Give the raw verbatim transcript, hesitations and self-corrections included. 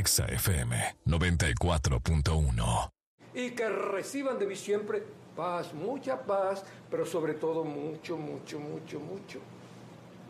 Exa F M noventa y cuatro punto uno. Y que reciban de mí siempre paz, mucha paz, pero sobre todo mucho, mucho, mucho, mucho